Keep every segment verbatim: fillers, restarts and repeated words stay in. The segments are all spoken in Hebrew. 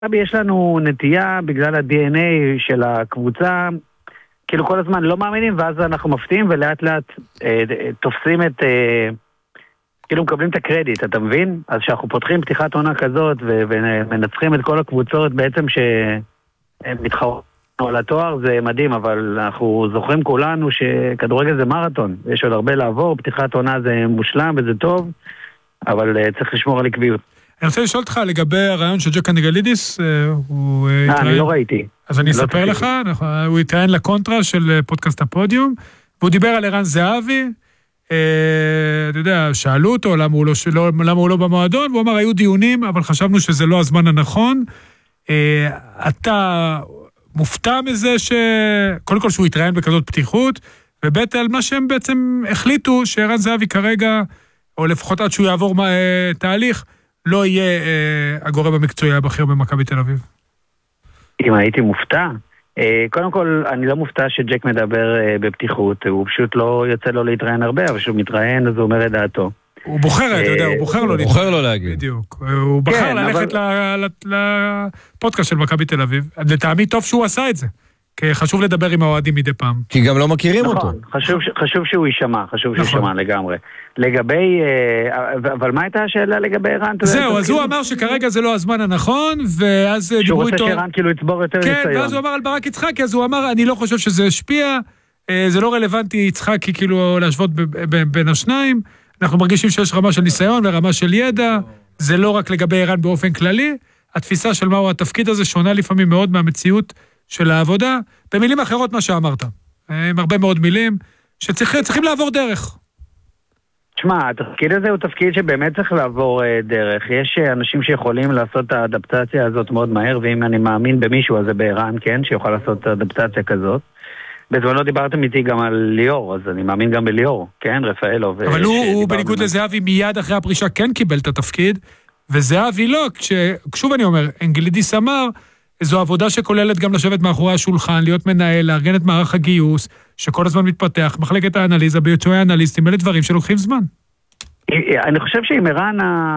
יש לנו נטייה בגלל ה-די אן איי של הקבוצה, כאילו כל הזמן לא מאמינים, ואז אנחנו מפתיעים ולאט לאט אה, תופסים את, אה, כאילו מקבלים את הקרדיט, אתה מבין? אז שאנחנו פותחים פתיחת עונה כזאת ו- ומנצחים את כל הקבוצות בעצם שהם מתחרו על התואר, זה מדהים, אבל אנחנו זוכרים כולנו שכדורגל זה מרתון, יש עוד הרבה לעבור, פתיחת עונה זה מושלם וזה טוב, אבל uh, צריך לשמור על עקביות. אני רוצה לשאול אותך לגבי הרעיון של ג'ק אנגלידיס, הוא התראיין... אני לא ראיתי. אז אני אספר לך, הוא התראיין לקונטרה של פודקאסט הפודיום, והוא דיבר על ערן זהבי, אתה יודע, שאלו אותו למה הוא לא, למה הוא לא במועדון, והוא אמר, היו דיונים, אבל חשבנו שזה לא הזמן הנכון. אתה מופתע מזה ש... קודם כל שהוא התראיין בכזאת פתיחות, ובית על מה שהם בעצם החליטו, שערן זהבי כרגע, או לפחות עד שהוא יעבור תהליך, לא יהיה אה, הגורם המקצועי הבכיר במכבי תל אביב. אם הייתי מופתע, אה, קודם כל אני לא מופתע שג'ק מדבר אה, בפתיחות, הוא פשוט לא יוצא לו להתראיין הרבה, אבל כשהוא מתראיין אז הוא אומר את דעתו. הוא בוחר, אה, אתה יודע, הוא בוחר לו, הוא בוחר לו להגיד. בדיוק. הוא בחר כן, ללכת אבל... לפודקאסט של מכבי תל אביב. לטעמי טוב שהוא עשה את זה. כי חשוב לדבר עם האוהדים מדי פעם. כי גם לא מכירים נכון, אותו. חשוב, חשוב שהוא יישמע, חשוב שהוא יישמע לגמרי. לגבי, אבל מה הייתה השאלה לגבי ערן? זהו, אז הוא אמר שכרגע זה לא הזמן הנכון, ואז דיברו איתו... שהוא רוצה שערן כאילו יצבור יותר ניסיון. כן, ואז הוא אמר על ברק יצחקי, אז הוא אמר, אני לא חושב שזה השפיע, זה לא רלוונטי יצחקי כאילו להשוות בין השניים, אנחנו מרגישים שיש רמה של ניסיון ורמה של ידע, זה לא רק לגבי ערן באופן כללי, התפיסה של מהו התפקיד הזה שונה לפעמים מאוד מהמציאות של העבודה, במילים אחרות מה שאמרת. עם הרבה מאוד מילים, שצריכים לעבור דרך. תשמע, התפקיד הזה הוא תפקיד שבאמת צריך לעבור דרך. יש אנשים שיכולים לעשות את האדפטציה הזאת מאוד מהר, ואם אני מאמין במישהו, אז זה בערן, כן, שיוכל לעשות את האדפטציה כזאת. בזמנו דיברתם איתי גם על ליאור, אז אני מאמין גם בליאור, כן, רפאלו. אבל הוא, בניגוד לזהבי, מיד אחרי הפרישה כן קיבל את התפקיד, וזהבי לא, כשוב אני אומר, אנגלידיס אמר, זו עבודה שכוללת גם לשבת מאחורי השולחן, להיות מנהל, לארגן את מערך הגיוס, שכל הזמן מתפתח, מחלקת האנליזה, ביצועי האנליסטים, אלה דברים שלוקחים זמן. אני חושב שעם ערן,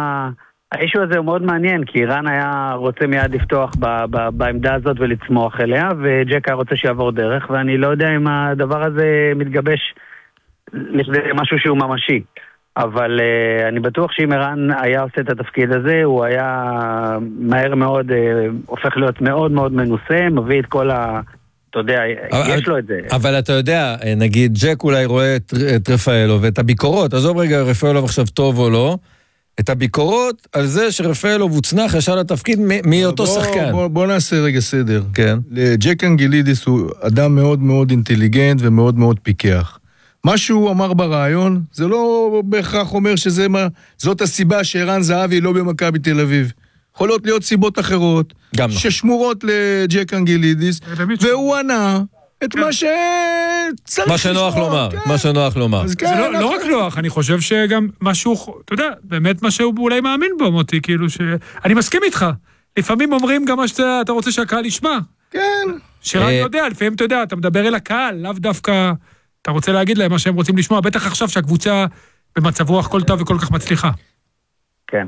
האישו הזה הוא מאוד מעניין, כי ערן היה רוצה מיד לפתוח בעמדה הזאת ולצמוח אליה, וג'ק היה רוצה שיעבור דרך, ואני לא יודע אם הדבר הזה מתגבש לכדי משהו שהוא ממשי. אבל uh, אני בטוח שאם ערן היה עושה את התפקיד הזה, הוא היה מהר מאוד, uh, הופך להיות מאוד מאוד מנוסה, מביא את כל ה... אתה יודע, אבל, יש לו את זה. אבל אתה יודע, נגיד, ג'ק אולי רואה את, את רפאלו ואת הביקורות, עזוב רגע רפאלו עכשיו טוב או לא, את הביקורות על זה שרפאלו מוצנח ישר לתפקיד מאותו שחקן. בוא, בוא נעשה רגע סדר. כן. ג'ק אנגלידיס הוא אדם מאוד מאוד אינטליגנט ומאוד מאוד פיקח. מה שהוא אמר ברעיון, זה לא בהכרח אומר שזה מה, זאת הסיבה שערן זהבי לא במכבי תל אביב. יכולות להיות סיבות אחרות, ששמורות לג'ק אנגלידיס, והוא ענה את מה שצריך. מה שנוח לומר, מה שנוח לומר. זה לא רק נוח, אני חושב שגם משהו, אתה יודע, באמת מה שהוא אולי מאמין בו, מוטי, כאילו ש... אני מסכים איתך. לפעמים אומרים גם מה שאתה רוצה שהקהל ישמע. כן. שרק יודע, לפעמים אתה יודע, אתה מדבר אל הקהל, לאו דווקא... אתה רוצה להגיד להם מה שהם רוצים לשמוע, בטח עכשיו שהקבוצה במצב רוח כל טוב וכל כך מצליחה. כן.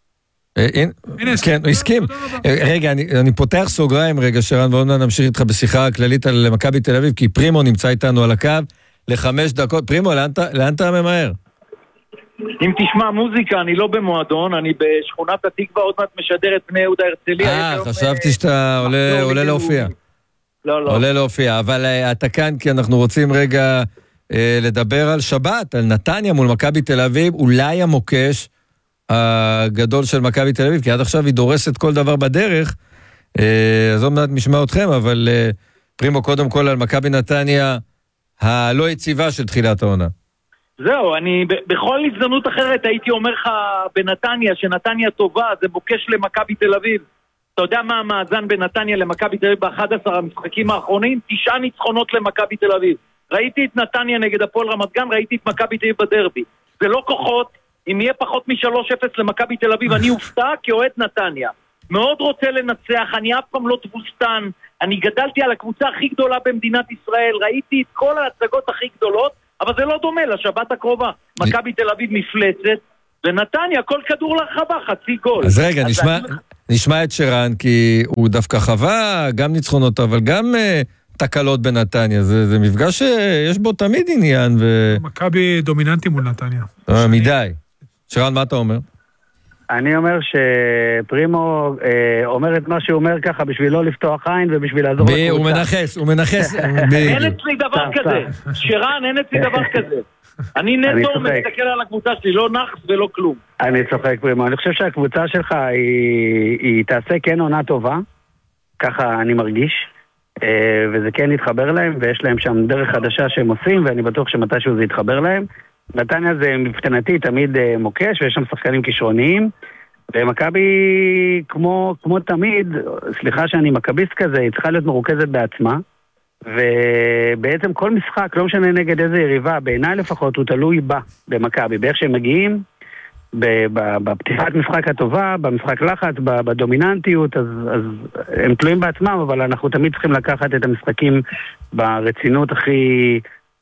כן, הוא הסכים. רגע, אני פותח סוגריים רגע, שרן, ועוד נמשיך איתך בשיחה הכללית על מכבי תל אביב, כי פרימו נמצא איתנו על הקו לחמש דקות. פרימו, לאן אתה ממהר? אם תשמע מוזיקה, אני לא במועדון, אני בשכונת התקווה, עוד מעט משדר את בני יהודה הרצליה. אה, חשבתי שאתה עולה להופיע. לא, לא. עולה להופיע, אבל uh, אתה כאן כי אנחנו רוצים רגע uh, לדבר על שבת, על נתניה מול מכבי תל אביב, אולי המוקש הגדול של מכבי תל אביב, כי עד עכשיו היא דורסת כל דבר בדרך, uh, אז עוד מעט נשמע אתכם, אבל uh, פרימו קודם כל על מכבי נתניה הלא יציבה של תחילת העונה. זהו, אני ב- בכל הזדמנות אחרת הייתי אומר לך בנתניה, שנתניה טובה, זה מוקש למכבי תל אביב. אתה יודע מה המאזן בנתניה למכבי תל אביב ב-אחד עשר המשחקים האחרונים? תשעה ניצחונות למכבי תל אביב. ראיתי את נתניה נגד הפועל רמת גן, ראיתי את מכבי תל אביב בדרבי. זה לא כוחות, אם יהיה פחות מ-שלוש אפס למכבי תל אביב, אני אופתע כאוהד נתניה. מאוד רוצה לנצח, אני אף פעם לא תבוסתן, אני גדלתי על הקבוצה הכי גדולה במדינת ישראל, ראיתי את כל ההצגות הכי גדולות, אבל זה לא דומה לשבת הקרובה. מכבי תל אביב מפלצת, ונתניה, כל כדור לרחבה, חצי גול. אז רגע, נשמע, נשמע את שרן, כי הוא דווקא חווה גם ניצחונות, אבל גם uh, תקלות בנתניה. זה, זה מפגש שיש בו תמיד עניין. ו... מכבי דומיננטי מול נתניה. אה, מדי. שרן, מה אתה אומר? אני אומר שפרימו אה, אומר את מה שהוא אומר ככה בשביל לא לפתוח עין ובשביל לעזור לקבוצה. הוא מנחס, הוא מנחס. אין אצלי דבר כזה. שרן, אין אצלי דבר כזה. אני נטו מסתכל על הקבוצה שלי, לא נחס ולא כלום. אני צוחק פרימו. אני חושב שהקבוצה שלך היא, היא תעשה כן עונה טובה. ככה אני מרגיש. וזה כן יתחבר להם, ויש להם שם דרך חדשה שהם עושים, ואני בטוח שמתישהו זה יתחבר להם. נתניה זה מבחינתי תמיד מוקש, ויש שם שחקנים כישרוניים, ומכבי כמו, כמו תמיד, סליחה שאני מכביסט כזה, היא צריכה להיות מרוכזת בעצמה, ובעצם כל משחק, לא משנה נגד איזה יריבה, בעיניי לפחות הוא תלוי בה, במכבי, באיך שהם מגיעים, בפתיחת משחק הטובה, במשחק לחץ, בדומיננטיות, אז, אז הם תלויים בעצמם, אבל אנחנו תמיד צריכים לקחת את המשחקים ברצינות הכי...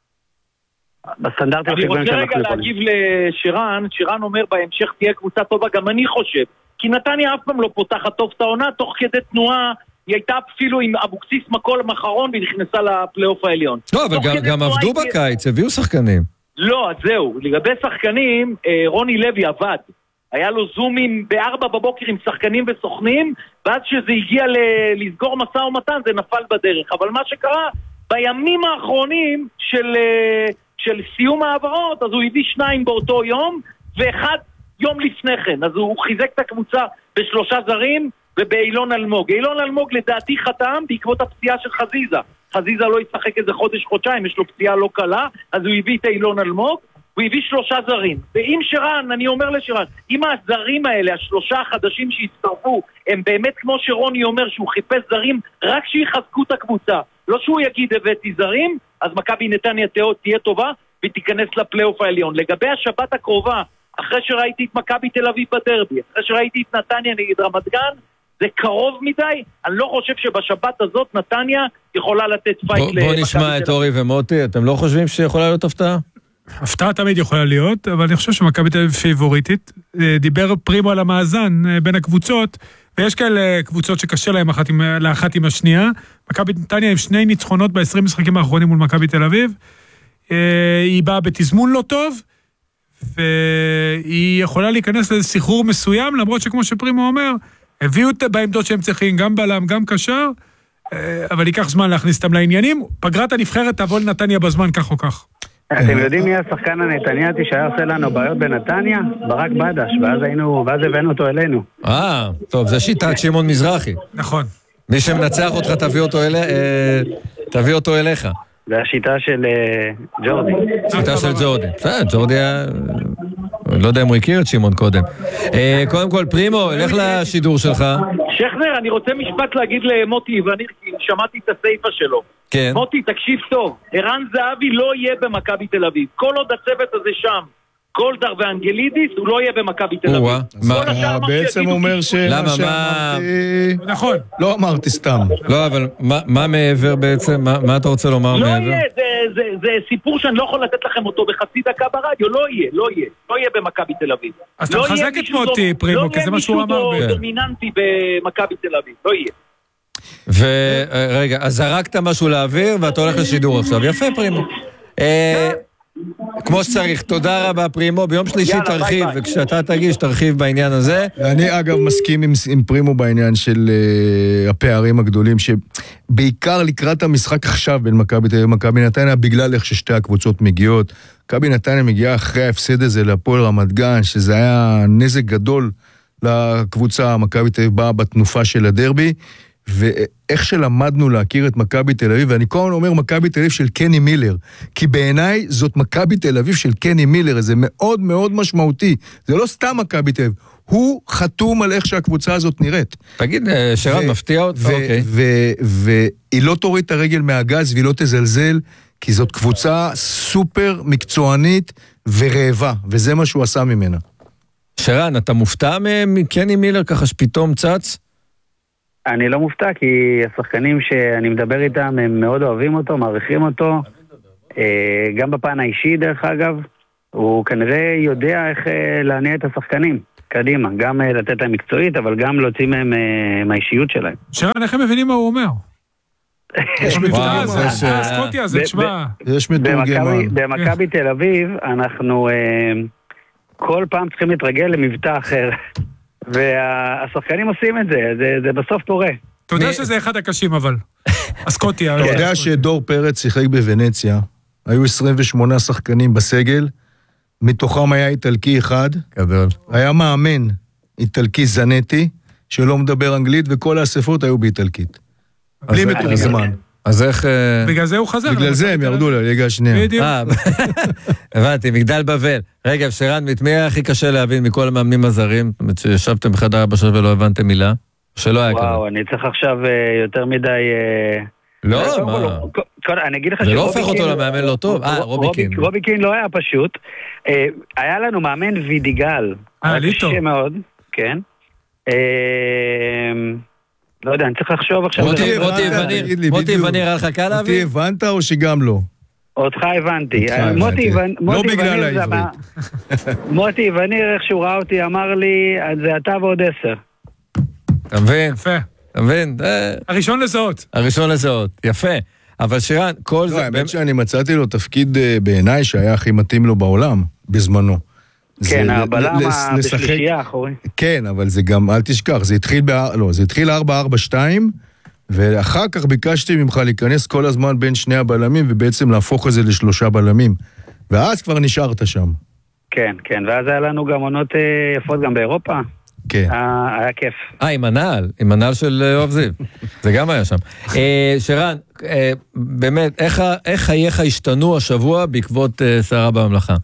בסטנדרטים אני רוצה רגע להגיב לשירן, שירן אומר בהמשך תהיה קבוצה טובה, גם אני חושב, כי נתניה אף פעם לא פותחת טוב את העונה, תוך כדי תנועה, היא הייתה אפילו עם אבוקסיס מקול האחרון, והיא נכנסה לפלייאוף העליון. לא, אבל גם, גם עבדו בקיץ, הביאו שחקנים. לא, אז זהו, לגבי שחקנים, רוני לוי עבד. היה לו זומים בארבע בבוקר עם שחקנים וסוכנים, ואז שזה הגיע ל- לסגור מסע ומתן, זה נפל בדרך. אבל מה שקרה, בימים האחרונים של, של סיום העברות, אז הוא הביא שניים באותו יום, ואחד יום לפני כן. אז הוא חיזק את הקבוצה בשלושה זרים, ובאילון אלמוג. אילון אלמוג לדעתי חתם בעקבות הפציעה של חזיזה. חזיזה לא ישחק איזה חודש, חודשיים, יש לו פציעה לא קלה, אז הוא הביא את אילון אלמוג, הוא הביא שלושה זרים. ואם שרן, אני אומר לשרן, אם הזרים האלה, השלושה החדשים שהצטרפו, הם באמת כמו שרוני אומר, שהוא חיפש זרים, רק שיחזקו את הקבוצה. לא שהוא יגיד הבאתי זרים, אז מכבי נתניה תהיה טובה, ותיכנס לפלייאוף העליון. לגבי השבת הקרובה, אחרי שראיתי את מכבי תל אביב בדרבי, אחרי שראיתי את נתניה נגד רמת גן, זה קרוב מדי, אני לא חושב שבשבת הזאת נתניה יכולה לתת פייט למכבי תל אביב. בוא נשמע את אורי ומוטי, אתם לא חושבים שיכולה להיות הפתעה? הפתעה תמיד יכולה להיות, אבל אני חושב שמכבי תל אביב פיבוריטית. דיבר פרימו על המאזן בין הקבוצות, ויש כאלה קבוצות שקשה להם אחת עם, לאחת עם השנייה. מכבי נתניה עם שני ניצחונות ב-עשרים משחקים האחרונים מול מכבי תל אביב. היא באה בתזמון לא טוב, והיא יכולה להיכנס לסחרור מסוים, למרות שכמו שפרימו אומר, הביאו בעמדות שהם צריכים, גם בלם, גם קשר, אבל ייקח זמן להכניס אותם לעניינים. פגרת הנבחרת תבוא לנתניה בזמן כך או כך. אתם יודעים מי השחקן הנתניאתי שהיה עושה לנו בעיות בנתניה? ברק בדש, ואז היינו, ואז הבאנו אותו אלינו. אה, טוב, זה שיטת שמעון מזרחי. נכון. מי שמנצח אותך תביא אותו אליך, תביא אותו אליך. זה השיטה של ג'ורדי. שיטה של ג'ורדי. ג'ורדי היה... לא יודע אם הוא הכיר את שמעון קודם. קודם כל, פרימו, לך לשידור שלך. שכנר, אני רוצה משפט להגיד למוטי ואני שמעתי את הסייפה שלו. כן. מוטי, תקשיב טוב, ערן זהבי לא יהיה במכבי תל אביב. כל עוד הצוות הזה שם, גולדהר ואנגלידיס, הוא לא יהיה במכבי תל אביב. בעצם אומר ש... למה, מה... נכון. לא אמרתי סתם. לא, אבל מה מעבר בעצם? מה אתה רוצה לומר מעבר? לא יהיה, זה סיפור שאני לא יכול לתת לכם אותו בחצי דקה ברדיו, לא יהיה, לא יהיה. לא יהיה במכבי תל אביב. אז אתה מחזק את מוטי, פרימו, כי זה מה שהוא אמר. לא יהיה מישהו דומיננטי במכבי תל אביב, לא יהיה. ורגע, אז זרקת משהו לאוויר ואתה הולך לשידור עכשיו. יפה, פרימו. כמו שצריך, תודה רבה פרימו, ביום שלישי תרחיב, וכשאתה תגיש תרחיב בעניין הזה. אני אגב מסכים עם, עם פרימו בעניין של uh, הפערים הגדולים, שבעיקר לקראת המשחק עכשיו בין מכבי תל אביב ומכבי נתניה, בגלל איך ששתי הקבוצות מגיעות. מכבי נתניה מגיעה אחרי ההפסד הזה להפועל רמת גן, שזה היה נזק גדול לקבוצה, מכבי תל אביב באה בתנופה של הדרבי, ואיך שלמדנו להכיר את מכבי תל אביב, ואני כל הזמן אומר מכבי תל אביב של קני מילר, כי בעיניי זאת מכבי תל אביב של קני מילר, זה מאוד מאוד משמעותי, זה לא סתם מכבי תל אביב, הוא חתום על איך שהקבוצה הזאת נראית. תגיד, שרן, מפתיע אותך? והיא לא תוריד את הרגל מהגז, והיא לא תזלזל, כי זאת קבוצה סופר מקצוענית ורעבה, וזה מה שהוא עשה ממנה. שרן, אתה מופתע מקני מילר ככה שפתאום צץ? אני לא מופתע, כי השחקנים שאני מדבר איתם, הם מאוד אוהבים אותו, מעריכים אותו, גם בפן האישי דרך אגב, הוא כנראה יודע איך להניע את השחקנים קדימה, גם לתת להם מקצועית, אבל גם להוציא מהם מהאישיות שלהם. שרן, איך הם מבינים מה הוא אומר? יש מבטא הזה, הסקוטי הזה, תשמע. יש מתורגמן. במכבי תל אביב, אנחנו כל פעם צריכים להתרגל למבטא אחר, והשחקנים עושים את זה, זה בסוף קורה. אתה יודע שזה אחד הקשים, אבל. הסקוטי. אתה יודע שדור פרץ שיחק בוונציה, היו עשרים ושמונה שחקנים בסגל, מתוכם היה איטלקי אחד, גדול. היה מאמן איטלקי זנטי, שלא מדבר אנגלית, וכל האספות היו באיטלקית. בלי מתורגמן. אז איך... בגלל זה הוא חזר. בגלל זה הם ירדו לליגה השנייה. בדיוק. הבנתי, מגדל בבל. רגע, שרן, מי היה הכי קשה להבין מכל המאמנים הזרים? זאת אומרת, שישבתם בחדר ארבע שעות ולא הבנתם מילה? שלא היה כזה. וואו, אני צריך עכשיו יותר מדי... לא, מה? אני אגיד לך זה לא הופך אותו למאמן לא טוב. אה, רוביקין. רוביקין לא היה פשוט. היה לנו מאמן וידיגל. אה, ליטו. קשה מאוד, כן. לא יודע, אני צריך לחשוב עכשיו... מוטי וניר, היה לך קל להבין? אותי הבנת או שגם לא? אותך הבנתי. לא בגלל העברית. מוטי וניר, איך שהוא ראה אותי, אמר לי, זה אתה ועוד עשר. אתה מבין? יפה. אתה מבין? הראשון לזהות. הראשון לזהות, יפה. אבל שירן, כל זה... לא, האמת שאני מצאתי לו תפקיד בעיניי שהיה הכי מתאים לו בעולם, בזמנו. כן, הבלם בשלישייה האחורי. כן, אבל זה גם, אל תשכח, זה התחיל לא, זה התחיל ארבע ארבע שתיים, ואחר כך ביקשתי ממך להיכנס כל הזמן בין שני הבלמים, ובעצם להפוך את זה לשלושה בלמים. ואז כבר נשארת שם. כן, כן, ואז היה לנו גם עונות יפות גם באירופה. כן. היה כיף. אה, עם הנעל, עם הנעל של אוהב זיו. זה גם היה שם. שרן, באמת, איך חייך השתנו השבוע בעקבות סערה בממלכה?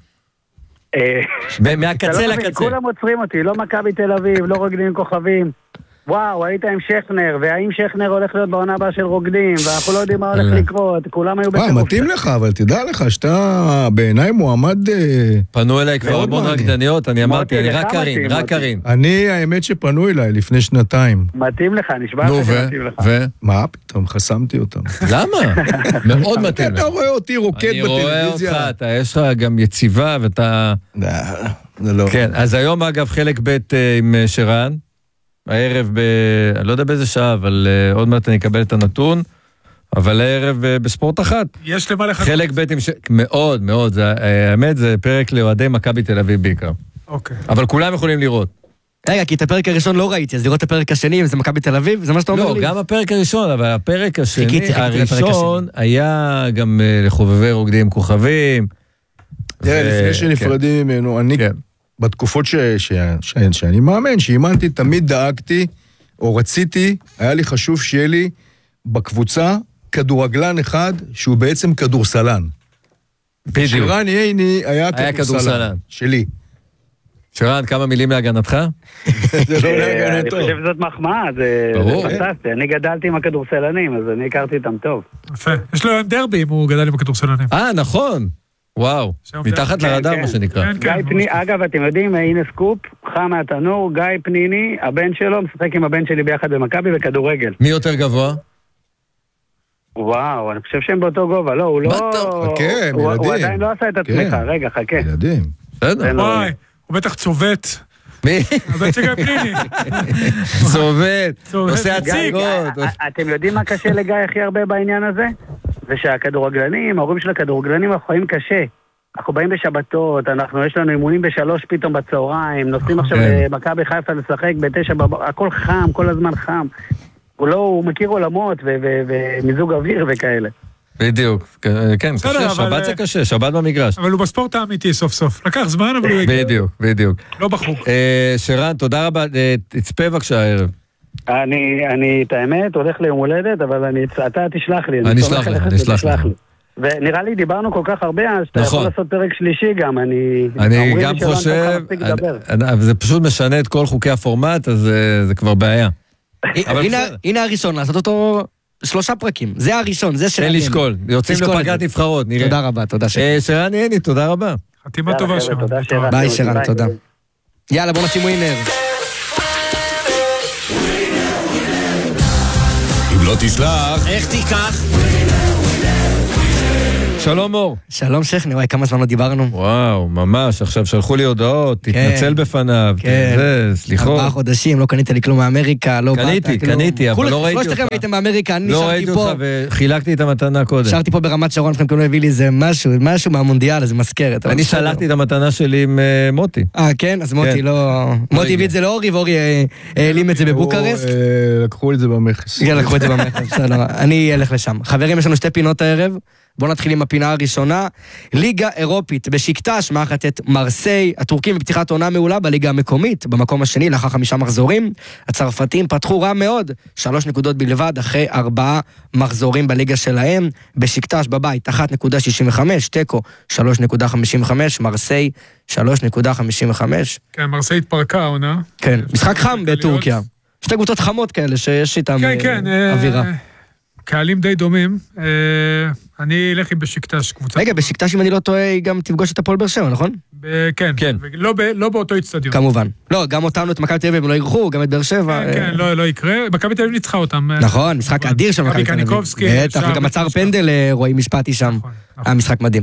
מהקצה לקצה. כולם עוצרים אותי, לא מכבי תל אביב, לא רוקדים כוכבים. וואו, היית עם שכנר, והאם שכנר הולך להיות בעונה הבאה של רוקדים, ואנחנו לא יודעים מה הולך לקרות, כולם היו בטירוף. מתאים לך, אבל תדע לך שאתה בעיניי מועמד... פנו אליי כבר המון רקדניות, אני אמרתי, אני רק קרין, רק קרין. אני, האמת שפנו אליי לפני שנתיים. מתאים לך, נשבע לך שמתאים לך. ו? מה פתאום, חסמתי אותם. למה? מאוד מתאים לך. אתה רואה אותי רוקד בטלוויזיה. אני רואה אותך, אתה יש לך גם יציבה, ואתה... זה לא... כן, אז היום אגב חלק ב' עם שרן. הערב ב... אני לא יודע באיזה שעה, אבל uh, עוד מעט אני אקבל את הנתון, אבל הערב uh, בספורט אחת. יש למה לחכות. חלק ב' עם ש... מאוד, מאוד. זה, uh, האמת, זה פרק לאוהדי מכבי תל אביב בעיקר. אוקיי. אבל כולם יכולים לראות. רגע, כי את הפרק הראשון לא ראיתי, אז לראות את הפרק השני, אם זה מכבי תל אביב, זה מה שאתה אומר לא, לי? לא, גם הפרק הראשון, אבל הפרק השני, חיכיתי, חיכיתי הראשון היה גם uh, לחובבי רוקדים כוכבים. תראה, ו... לפני שנפרדים כן. ממנו, אני... כן. בתקופות ש... ש... ש... שאני מאמן, שאימנתי, תמיד דאגתי, או רציתי, היה לי חשוב שיהיה לי בקבוצה כדורגלן אחד, שהוא בעצם כדורסלן. בדיוק. שרן ייני היה כדורסלן. שלי. שרן, כמה מילים להגנתך? זה לא להגנתו. אני חושב שזאת מחמאה, זה פנטסטי. אני גדלתי עם הכדורסלנים, אז אני הכרתי איתם טוב. יפה. יש לו דרבי אם הוא גדל עם הכדורסלנים. אה, נכון. וואו, מתחת לרדאר מה שנקרא. אגב, אתם יודעים, הנה סקופ, חם מהתנור, גיא פניני, הבן שלו, משחק עם הבן שלי ביחד במכבי בכדורגל. מי יותר גבוה? וואו, אני חושב שהם באותו גובה, לא, הוא לא... חכה, הם ילדים. הוא עדיין לא עשה את עצמך, רגע, חכה. ילדים. בסדר. וואי, הוא בטח צובט. מי? הבן של גיא פניני. צובט, עושה הצגות. אתם יודעים מה קשה לגיא הכי הרבה בעניין הזה? זה שהכדורגלנים, ההורים של הכדורגלנים, אנחנו חיים קשה. אנחנו באים בשבתות, אנחנו, יש לנו אימונים בשלוש פתאום בצהריים, נוסעים עכשיו למכבי חיפה לשחק בתשע, הכל חם, כל הזמן חם. הוא לא, הוא מכיר עולמות ומיזוג אוויר וכאלה. בדיוק, כן, קשה, שבת זה קשה, שבת במגרש. אבל הוא בספורט האמיתי סוף סוף. לקח זמן, אבל הוא הגיע. בדיוק, בדיוק. לא בחוק. שרן, תודה רבה, תצפה בבקשה הערב. אני, אני, את האמת, הולך ליום הולדת, אבל אני, אתה תשלח לי. אני אשלח לך, אני אשלח לך. ונראה לי, דיברנו כל כך הרבה, אז אתה יכול לעשות פרק שלישי גם, אני... אני גם חושב, זה פשוט משנה את כל חוקי הפורמט, אז זה כבר בעיה. הנה הראשון, לעשות אותו שלושה פרקים. זה הראשון, זה שרן. אין לשקול, יוצאים לפגרת נבחרות, נראה. תודה רבה, תודה שרן. שרן ייני, תודה רבה. חתימה טובה שרן. ביי שרן, תודה. יאללה, בוא נשים ווינר. אם לא תשלח, איך תיקח? שלום אור. שלום שכנר, וואי, כמה זמן לא דיברנו. וואו, ממש, עכשיו שלחו לי הודעות, תתנצל בפניו, זה, סליחות. ארבעה חודשים, לא קנית לי כלום מאמריקה, לא באת. קניתי, קניתי, אבל לא ראיתי אותך. שלושתכם הייתם באמריקה, אני לא נשארתי ראיתי פה. אותך וחילקתי את המתנה קודם. נשארתי פה ברמת שרון, לכם כאילו הביא לי איזה משהו, משהו מהמונדיאל, איזה מזכרת. אני שלחתי את המתנה שלי עם מוטי. אה, כן? אז מוטי לא... מוטי הביא את זה לאורי, ואורי העלים את זה בבוקרשט. לקחו את זה במכס. כן, לקחו את זה במכס, בסדר. אני אלך לשם. חברים, יש לנו שתי פינות הערב. בואו נתחיל עם הפינה הראשונה. ליגה אירופית בשיקטש, מארחת את מרסיי. הטורקים בפתיחת עונה מעולה בליגה המקומית, במקום השני, לאחר חמישה מחזורים. הצרפתים פתחו רע מאוד, שלוש נקודות בלבד, אחרי ארבעה מחזורים בליגה שלהם. בשיקטש בבית, אחת נקודה שישים וחמש, טקו, שלוש נקודה חמישים וחמש, מרסיי, שלוש נקודה חמישים וחמש. כן, מרסיי התפרקה העונה. כן, משחק חם בטורקיה. שתי קבוצות חמות כאלה, שיש איתם אווירה. קהלים די דומים, אני אלך עם בשיקטש קבוצה. רגע, בשיקטש אם אני לא טועה, היא גם תפגוש את הפועל באר שבע, נכון? כן, לא באותו אצטדיון. כמובן. לא, גם אותנו, את מכבי תל אביב, הם לא ירחו, גם את באר שבע. כן, לא יקרה. מכבי תל אביב ניצחה אותם. נכון, משחק אדיר שם מכבי תל אביב. בטח, וגם עצר פנדל רועי משפטי שם. היה משחק מדהים.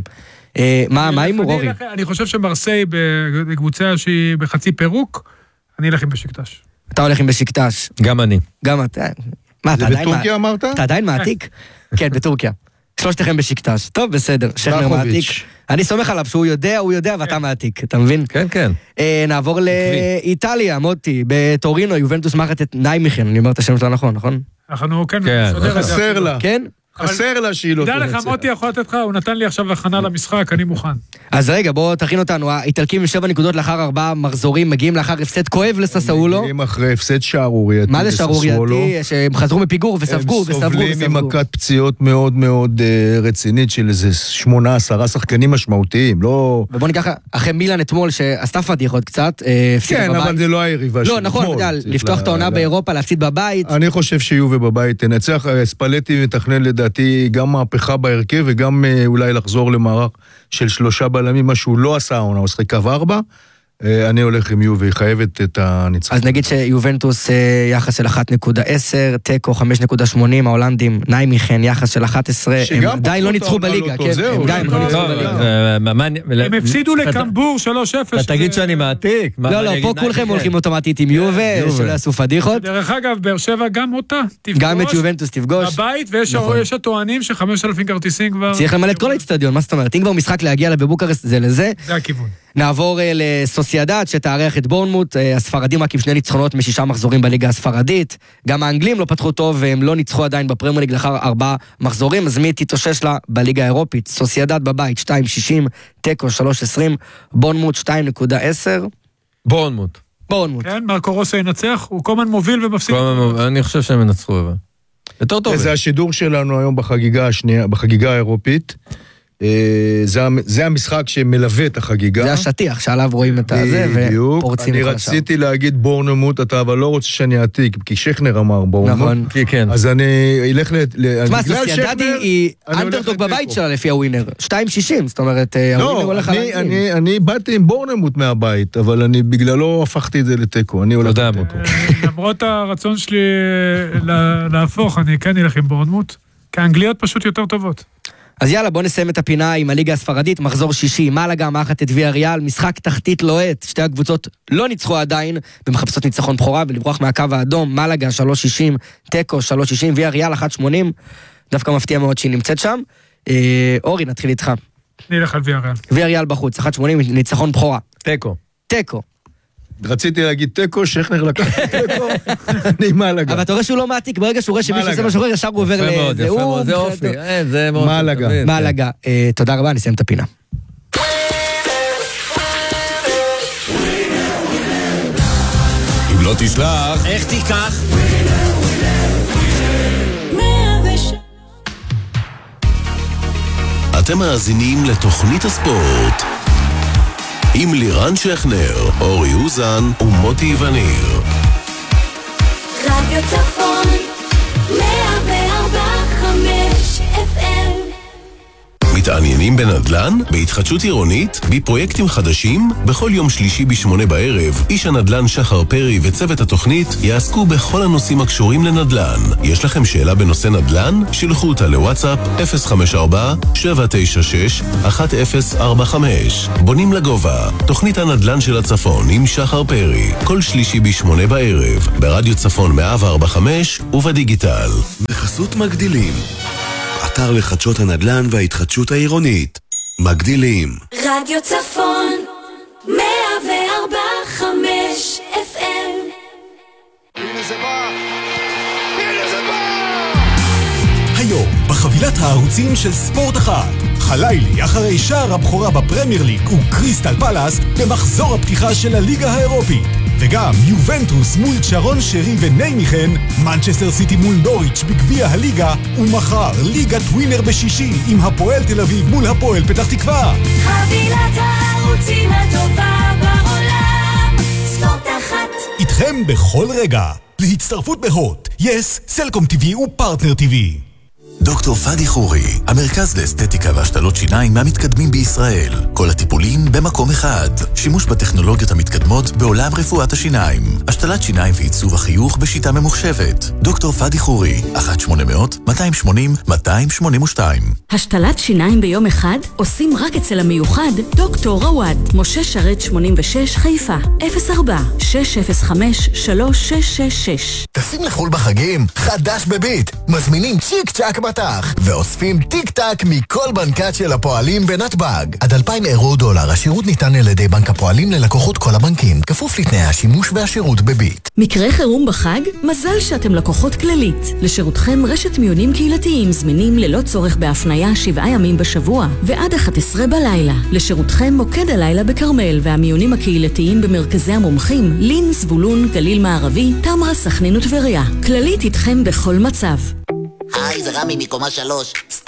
מה הימור, אורי? אני חושב שמרסיי בקבוצה שהיא בחצי פירוק, אני אלך עם בשיקטש. אתה הולך עם בשיקטש. גם אני. גם אתה. זה בטורקיה אמרת? אתה עדיין מעתיק? כן, בטורקיה. שלושתכם בשיקטש. טוב, בסדר. שכנר מעתיק. אני סומך עליו שהוא יודע, הוא יודע, ואתה מעתיק. אתה מבין? כן, כן. נעבור לאיטליה, מוטי. בטורינו, יובנטוס מארחת את ניימיכן. אני אומר את השם שלה נכון, נכון? אנחנו, כן. חסר לה. כן? חסר לה שהיא לא תדע לך, מוטי יכול לתת לך, הוא נתן לי עכשיו הכנה למשחק, אני מוכן. אז רגע, בוא תכין אותנו. האיטלקים עם שבע נקודות לאחר ארבעה מחזורים, מגיעים לאחר הפסד כואב לססאולו. מגיעים אחרי הפסד שערורייתי. מה זה שערורייתי? שהם חזרו מפיגור וספגו וספגו וספגו. הם סובלים ממכת פציעות מאוד מאוד רצינית של איזה שמונה, עשרה שחקנים משמעותיים, לא... ובוא ניקח, אחרי מילאן אתמול שעשתה פדיחות קצת, כן, אבל זה לא היריבה של אתמול. לא, נכון, לפתוח את העונה באירופה, להפסיד בבית. אני חושב שיובה בבית תנצח. ספלטי מתכנן לדעתי גם מהפכה בהרכב וגם אולי לחזור למערך של שלושה בלמים, מה שהוא לא עשה העונה, הוא שחק קו ארבע, אני הולך עם יובה, היא חייבת את הניצחון. אז נגיד שיובנטוס יחס של אחת נקודה עשר, טקו חמש נקודה שמונים, ההולנדים ניימיכן יחס של אחת עשרה, הם עדיין לא ניצחו בליגה, כן, הם עדיין לא ניצחו בליגה. הם הפסידו לקמבור שלוש אפס. אתה תגיד שאני מעתיק? לא, לא, פה כולכם הולכים אוטומטית עם יובה, שלא יעשו פדיחות. דרך אגב, באר שבע גם אותה, תפגוש. גם את יובנטוס תפגוש. בבית, ויש הטוענים ש-חמשת אלפים כרטיסים כבר... צריך למלא את כל האצטדיון, מה זאת אומרת? אם כבר משחק להגיע לבוקרשט, זה לזה. זה הכיוון. נעבור לסוסיידד שתארח את בורנמוט, הספרדים רק עם שני ניצחונות משישה מחזורים בליגה הספרדית, גם האנגלים לא פתחו טוב והם לא ניצחו עדיין בפרמייר ליג לאחר ארבעה מחזורים, אז מי תתאושש לה בליגה האירופית? סוסיידד בבית שתיים שישים, טקו שלוש עשרים, בורנמוט שתיים נקודה עשר. בורנמוט. בורנמוט. כן, מרקו רוסו ינצח, הוא כל הזמן מוביל ומפסיד. אני חושב שהם ינצחו, אבל. יותר טוב. זה השידור שלנו היום בחגיגה השנייה, בחגיגה האירופית. זה המשחק שמלווה את החגיגה. זה השטיח שעליו רואים את הזה ופורצים אני רציתי להגיד בורנמוט, אתה אבל לא רוצה שאני אעתיק, כי שכנר אמר בורנמוט. נכון. אז אני אלך ל... תשמע, סוסיידד היא אנדרדוג בבית שלה לפי הווינר. שתיים שישים, זאת אומרת, הווינר הולך על האנגלים. אני באתי עם בורנמוט מהבית, אבל אני בגללו הפכתי את זה לטקו. אני הולך לטקו. למרות הרצון שלי להפוך, אני כן אלך עם בורנמוט, כי האנגליות פשוט יותר טובות. אז יאללה, בוא נסיים את הפינה עם הליגה הספרדית, מחזור שישי, מלאגה מארחת את ויאריאל, משחק תחתית לוהט, שתי הקבוצות לא ניצחו עדיין, ומחפשות ניצחון בכורה ולברוח מהקו האדום, מלאגה שלוש שישים, טקו שלוש שישים, ויאריאל אחת שמונים, דווקא מפתיע מאוד שהיא נמצאת שם. אה, אורי, נתחיל איתך. אני אלך על ויאריאל. ויאריאל בחוץ, אחת שמונים, ניצחון בכורה. טקו. טקו. רציתי להגיד טקו, שכנר לקח טקו, אני מלאגה. אבל אתה רואה שהוא לא מעתיק, ברגע שהוא רואה שמישהו עושה מה שחור, ישר הוא עובר לזה. יפה מאוד, זה אופי, זה מאוד... מלאגה. מלאגה. תודה רבה, נסיים את הפינה. אם לא תשלח, איך תיקח? אתם מאזינים לתוכנית הספורט עם לירן שכנר, אורי אוזן ומוטי וניר. רדיו צפון מאה וארבע חמש אף אם. מתעניינים מעוניינים בנדל"ן? בהתחדשות עירונית? בפרויקטים חדשים? בכל יום שלישי בשמונה בערב, איש הנדל"ן שחר פרי וצוות התוכנית יעסקו בכל הנושאים הקשורים לנדל"ן. יש לכם שאלה בנושא נדל"ן? שילחו אותה לוואטסאפ אפס חמש ארבע שבע תשע שש אחת אפס ארבע חמש. בונים לגובה, תוכנית הנדל"ן של הצפון עם שחר פרי, כל שלישי בשמונה בערב, ברדיו צפון מאה וארבע חמש ובדיגיטל. בחסות מגדילים, אתר לחדשות הנדל"ן וההתחדשות העירונית. מגדילים. רדיו צפון מאה וארבע חמש אף אם. הנה זה בא! הנה זה בא! היום, בחבילת הערוצים של ספורט אחד, חלילי אחרי שער הבכורה בפרמייר ליג וקריסטל פלאס במחזור הפתיחה של הליגה האירופית. וגם יובנטוס מול צ'רון שרי וניימיכן, מנצ'סטר סיטי מול נוריץ' בגביע הליגה, ומחר ליגת ווינר בשישי עם הפועל תל אביב מול הפועל פתח תקווה. חבילת הערוצים הטובה בעולם, ספורט אחת. איתכם בכל רגע. להצטרפות בהוט, יס, סלקום טיווי ופרטנר טיווי. דוקטור פאדי חורי, המרכז לאסתטיקה והשתלות שיניים מהמתקדמים בישראל. כל הטיפולים במקום אחד. שימוש בטכנולוגיות המתקדמות בעולם רפואת השיניים. השתלת שיניים ועיצוב החיוך בשיטה ממוחשבת. דוקטור פאדי חורי, אחת שמונה אפס אפס שתיים שמונים מאתיים שמונים ושתיים. השתלת שיניים ביום אחד עושים רק אצל המיוחד דוקטור רוואד, משה שרת שמונים ושש חיפה, אפס ארבע שש אפס חמש שלוש שש שש שש. טסים לחול בחגים? חדש בביט. מזמינים צ'יק צ'ק בטח, ואוספים טיק טק מכל בנקת של הפועלים בנתב"ג. עד אלפיים אירו דולר, השירות ניתן על ידי בנק הפועלים ללקוחות כל הבנקים, כפוף לתנאי השימוש והשירות בביט. מקרה חירום בחג? מזל שאתם לקוחות כללית. לשירותכם רשת מיונים קהילתיים זמינים ללא צורך בהפניה שבעה ימים בשבוע, ועד אחת עשרה בלילה. לשירותכם מוקד הלילה בקרמל והמיונים הקהילתיים במרכזי המומחים, לין, זבולון, גליל מערבי, תמרה, סכנין וטבריה. כללית איתכם בכל מצב. היי, זה רמי מקומה שלוש.